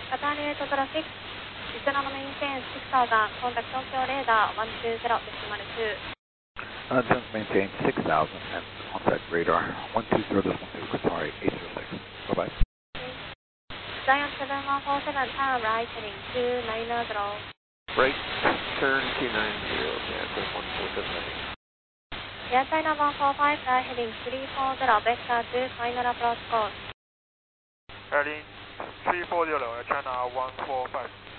Qatar to traffic, Israel maintain 6000, contact Tokyo radar 120 decimal 2. Just maintain 6,000 and contact radar 120 decimal 2, Qatari 806. Bye-bye. Giant 7147, turn right heading 290. Right, turn 290, yeah, just 147. Air China 145, right heading 340, vector 2, final approach course. Heading 340, Air China 145.